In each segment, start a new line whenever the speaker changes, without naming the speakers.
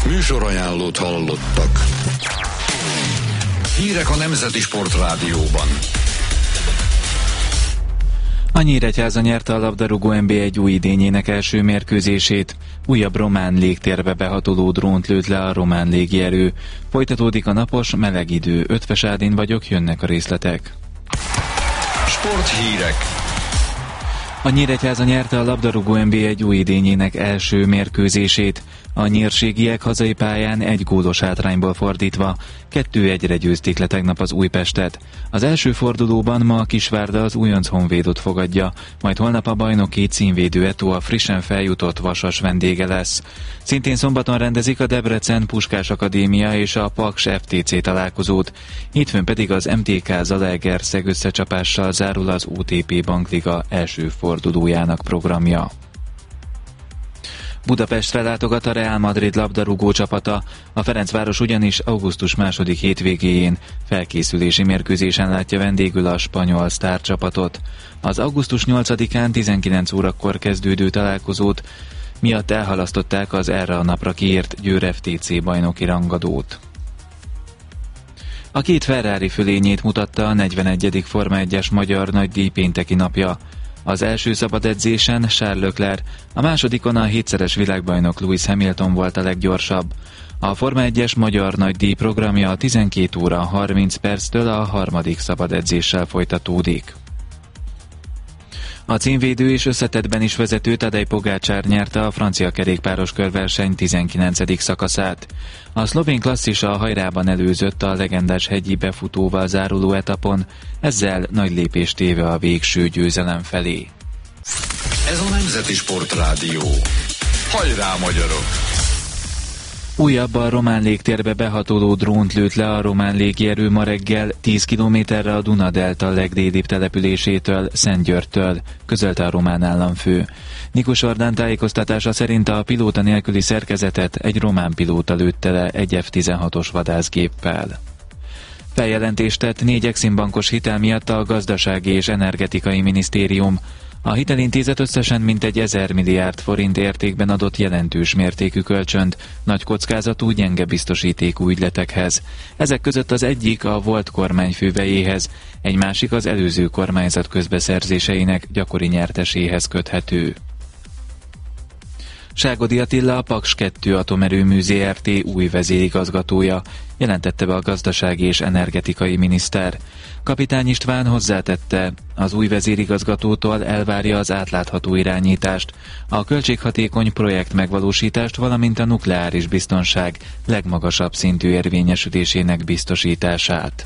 Műsorajánlót hallottak. Hírek a Nemzeti Sportrádióban.
A Nyíregyháza nyerte a labdarúgó NB1 új idényének első mérkőzését. Újabb román légtérbe behatoló drónt lőtt le a román légierő. Folytatódik a napos, meleg idő. Ötvös Ádin vagyok, jönnek a részletek.
Sporthírek.
A Nyíregyháza nyerte a labdarúgó NB1 új idényének első mérkőzését. A nyírségiek hazai pályán egy gólos hátrányból fordítva 2-1-re győzték le tegnap az Újpestet. Az első fordulóban ma a Kisvárda az újonc Honvédot fogadja, majd holnap a bajnoki címvédő Eto a frissen feljutott Vasas vendége lesz. Szintén szombaton rendezik a Debrecen Puskás Akadémia és a Paks FTC találkozót, hétfőn pedig az MTK Zalaegerszeg összecsapással zárul az OTP Bankliga első fordulójának programja. Budapestre látogat a Real Madrid labdarúgó csapata, a Ferencváros ugyanis augusztus 2. hétvégéjén felkészülési mérkőzésen látja vendégül a spanyol sztárcsapatot. Az augusztus 8-án 19 órakor kezdődő találkozót miatt elhalasztották az erre a napra kiírt Győr FTC bajnoki rangadót. A két Ferrari fölényét mutatta a 41. Forma 1-es magyar nagydíj pénteki napja. Az első szabad edzésen Charles Leclerc, a másodikon a 7-szeres világbajnok Lewis Hamilton volt a leggyorsabb. A Forma 1-es magyar nagydíj programja a 12 óra 30 perctől a harmadik szabad edzéssel folytatódik. A címvédő és összetettben is vezető Tadej Pogácsár nyerte a francia kerékpáros körverseny 19. szakaszát. A szlovén klasszisa a hajrában előzött a legendás hegyi befutóval záruló etapon, ezzel nagy lépést téve a végső győzelem felé.
Ez a Nemzeti Sportrádió. Hajrá, magyarok!
Újabb a román légtérbe behatoló drónt lőtt le a román légierő ma reggel 10 kilométerre a Duna-delta legdélibb településétől, Szentgyörgytől, közölte a román államfő. Nikus Ordán tájékoztatása szerint a pilóta nélküli szerkezetet egy román pilóta lőtte le egy F-16-os vadászgéppel. Feljelentést tett 4 eximbankos hitel miatt a Gazdasági és Energetikai Minisztérium. A hitelintézet összesen mintegy 1000 milliárd forint értékben adott jelentős mértékű kölcsönt nagy kockázatú, gyenge biztosítékú ügyletekhez. Ezek között az egyik a volt kormányfővejéhez, egy másik az előző kormányzat közbeszerzéseinek gyakori nyerteséhez köthető. Ságodi Attila, a Paks 2 atomerőmű Zrt. Új vezérigazgatója, jelentette be a gazdasági és energetikai miniszter. Kapitány István hozzátette, az új vezérigazgatótól elvárja az átlátható irányítást, a költséghatékony projekt megvalósítást, valamint a nukleáris biztonság legmagasabb szintű érvényesülésének biztosítását.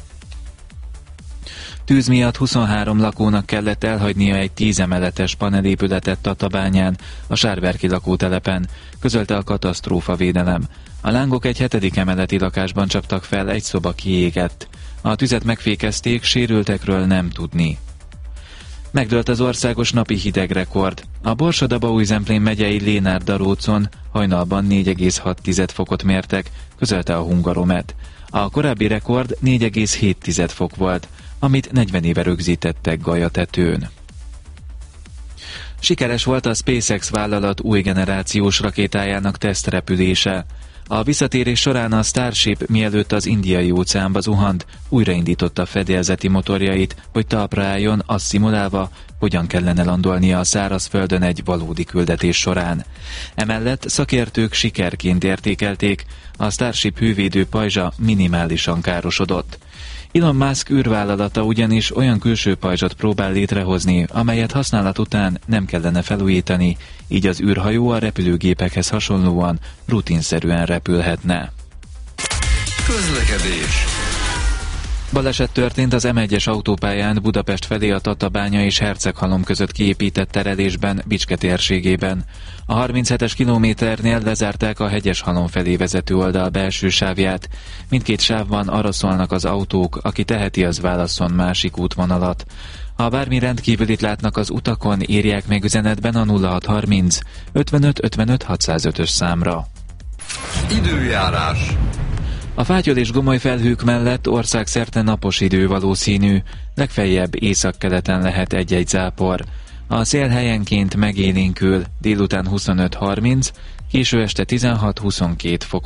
Tűz miatt 23 lakónak kellett elhagynia egy 10 emeletes panelépületet Tatabányán, a Sárverki lakótelepen, közölte a katasztrófavédelem. A lángok egy 7. emeleti lakásban csaptak fel, egy szoba kiégett. A tüzet megfékezték, sérültekről nem tudni. Megdőlt az országos napi hidegrekord. A Borsod-Abaúj-Zemplén megyei Lénárd-Darócon hajnalban 4,6 fokot mértek, közölte a Hungaromet. A korábbi rekord 4,7 fok volt, amit 40 éve rögzítettek Galyatetőn. Sikeres volt a SpaceX vállalat új generációs rakétájának tesztrepülése. A visszatérés során a Starship, mielőtt az Indiai óceánba zuhant, újraindította fedélzeti motorjait, hogy talpra álljon, azt szimulálva, hogyan kellene landolnia a szárazföldön egy valódi küldetés során. Emellett szakértők sikerként értékelték, a Starship hővédő pajzsa minimálisan károsodott. Elon Musk űrvállalata ugyanis olyan külső pajzsot próbál létrehozni, amelyet használat után nem kellene felújítani, így az űrhajó a repülőgépekhez hasonlóan rutinszerűen repülhetne.
Közlekedés.
Baleset történt az M1-es autópályán Budapest felé a Tatabánya és Herceghalom között kiépített terelésben, Bicske térségében. A 37-es kilométernél lezárták a Hegyeshalom felé vezető oldal belső sávját. Mindkét sávban arra szólnak az autók, aki teheti, az válasszon másik útvonalat. Ha bármi rendkívülit látnak az utakon, írják meg üzenetben a 0630 55 55 605-ös számra.
Időjárás.
A fátyol és gomoly felhők mellett országszerte napos idő valószínű, legfeljebb északkeleten lehet egy-egy zápor. A szél helyenként megélénkül, délután 25-30, késő este 16-22 fok.